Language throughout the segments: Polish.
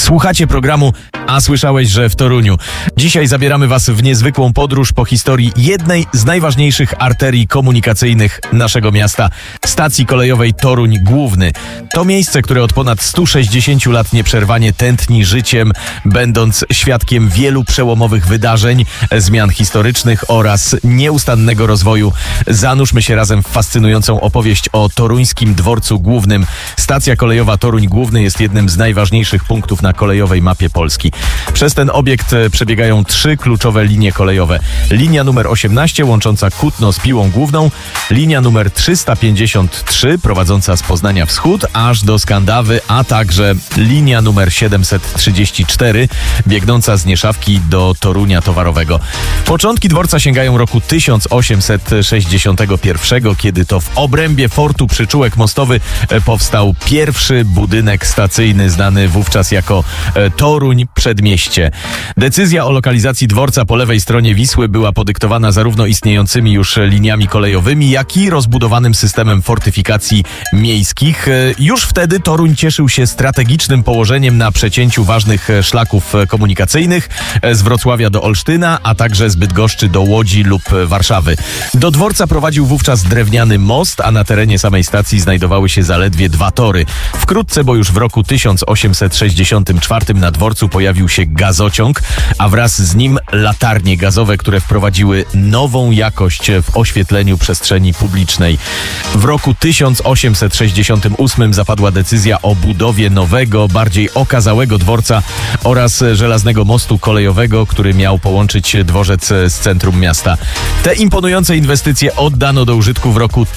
Słuchacie programu A słyszałeś, że w Toruniu? Dzisiaj zabieramy Was w niezwykłą podróż po historii jednej z najważniejszych arterii komunikacyjnych naszego miasta, stacji kolejowej Toruń Główny. To miejsce, które od ponad 160 lat nieprzerwanie tętni życiem, będąc świadkiem wielu przełomowych wydarzeń, zmian historycznych oraz nieustannego rozwoju. Zanurzmy się razem w fascynującą opowieść o toruńskim dworcu głównym. Stacja kolejowa Toruń Główny jest jednym z najważniejszych punktów na kolejowej mapie Polski. Przez ten obiekt przebiegają 3 kluczowe linie kolejowe. Linia numer 18 łącząca Kutno z Piłą Główną, linia numer 353 prowadząca z Poznania wschód aż do Skandawy, a także linia numer 734 biegnąca z Nieszawki do Torunia Towarowego. Początki dworca sięgają roku 1861, kiedy to w obrębie fortu Przyczółek Mostowy powstał pierwszy budynek stacyjny, znany wówczas jako Toruń Przedmieście. Decyzja o lokalizacji dworca po lewej stronie Wisły była podyktowana zarówno istniejącymi już liniami kolejowymi, jak i rozbudowanym systemem fortyfikacji miejskich. Już wtedy Toruń cieszył się strategicznym położeniem na przecięciu ważnych szlaków komunikacyjnych z Wrocławia do Olsztyna, a także z Bydgoszczy do Łodzi lub Warszawy. Do dworca prowadził wówczas drewniany most, a na terenie samej stacji znajdowały się zaledwie 2 tory. Wkrótce, bo już w roku 1864 na dworcu pojawił się gazociąg, a wraz z nim latarnie gazowe, które wprowadziły nową jakość w oświetleniu przestrzeni publicznej. W roku 1868 zapadła decyzja o budowie nowego, bardziej okazałego dworca oraz żelaznego mostu kolejowego, który miał połączyć dworzec z centrum miasta. Te imponujące inwestycje oddano do użytku w roku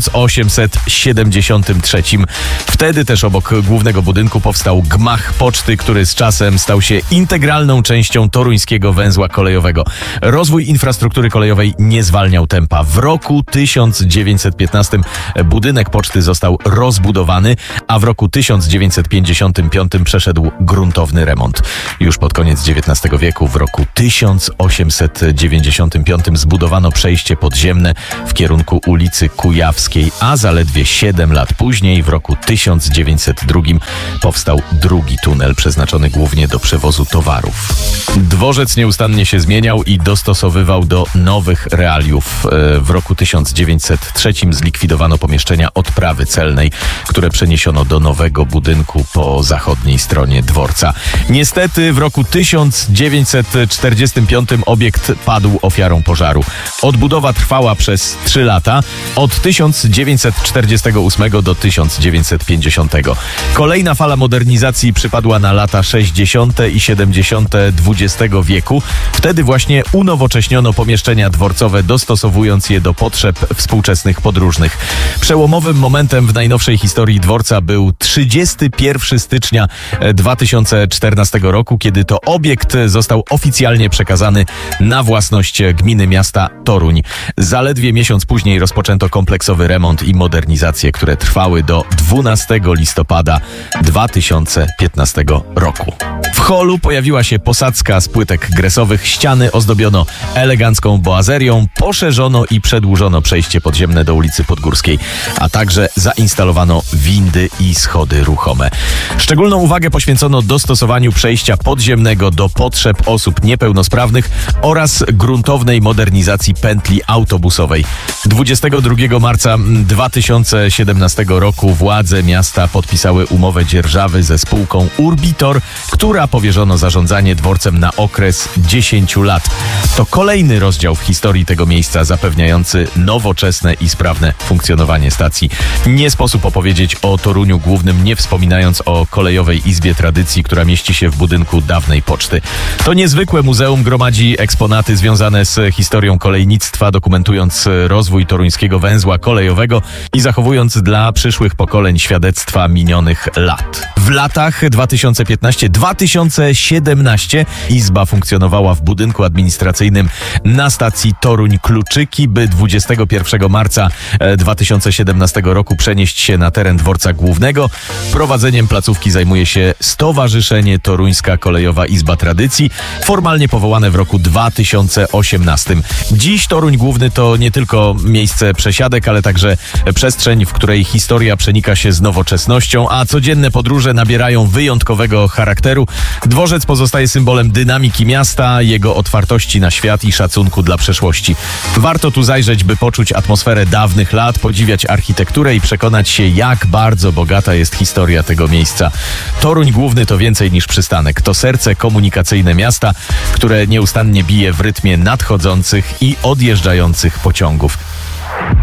1873. Wtedy też obok głównego budynku powstał gmach poczty, który z czasem stał się integralną częścią toruńskiego węzła kolejowego. Rozwój infrastruktury kolejowej nie zwalniał tempa. W roku 1915 budynek poczty został rozbudowany, a w roku 1955 przeszedł gruntowny remont. Już pod koniec XIX wieku, w roku 1895 zbudowano przejście podziemne w kierunku ulicy Kujawskiej, a zaledwie 7 lat później, w roku 1902 powstał drugi tunel przeznaczony głównie do przewozu towarów. Dworzec nieustannie się zmieniał i dostosowywał do nowych realiów. W roku 1903 zlikwidowano pomieszczenia odprawy celnej, które przeniesiono do nowego budynku po zachodniej stronie dworca. Niestety w roku 1945 obiekt padł ofiarą pożaru. Odbudowa trwała przez 3 lata, od 1948 do 1950. Kolejna fala modernizacji przypadła na lata 60. i 70. XX wieku. Wtedy właśnie unowocześniono pomieszczenia dworcowe, dostosowując je do potrzeb współczesnych podróżnych. Przełomowym momentem w najnowszej historii dworca był 31 stycznia 2014 roku, kiedy to obiekt został oficjalnie przekazany na własność gminy miasta Toruń. Zaledwie miesiąc później rozpoczęto kompleksowy remont i modernizacje, które trwały do 12 listopada 2015 roku. W holu pojawiła się posadzka z płytek gresowych, ściany ozdobiono elegancką boazerią, poszerzono i przedłużono przejście podziemne do ulicy Podgórskiej, a także zainstalowano windy i schody ruchome. Szczególną uwagę poświęcono dostosowaniu przejścia podziemnego do potrzeb osób niepełnosprawnych oraz gruntownej modernizacji pętli autobusowej. 22 marca 2017 roku władze miasta podpisały umowę dzierżawy ze spółką Urbitor, która powierzono zarządzanie dworcem na okres 10 lat. To kolejny rozdział w historii tego miejsca, zapewniający nowoczesne i sprawne funkcjonowanie stacji. Nie sposób opowiedzieć o Toruniu Głównym, nie wspominając o Kolejowej Izbie Tradycji, która mieści się w budynku dawnej poczty. To niezwykłe muzeum gromadzi eksponaty związane z historią kolejnictwa, dokumentując rozwój toruńskiego węzła kolejowego i zachowując dla przyszłych pokoleń świadectwa minionych lat. W latach 2015-2019 2017 izba funkcjonowała w budynku administracyjnym na stacji Toruń-Kluczyki, by 21 marca 2017 roku przenieść się na teren dworca głównego. Prowadzeniem placówki zajmuje się Stowarzyszenie Toruńska Kolejowa Izba Tradycji, formalnie powołane w roku 2018. Dziś Toruń Główny to nie tylko miejsce przesiadek, ale także przestrzeń, w której historia przenika się z nowoczesnością, a codzienne podróże nabierają wyjątkowego charakteru. Dworzec pozostaje symbolem dynamiki miasta, jego otwartości na świat i szacunku dla przeszłości. Warto tu zajrzeć, by poczuć atmosferę dawnych lat, podziwiać architekturę i przekonać się, jak bardzo bogata jest historia tego miejsca. Toruń Główny to więcej niż przystanek. To serce komunikacyjne miasta, które nieustannie bije w rytmie nadchodzących i odjeżdżających pociągów.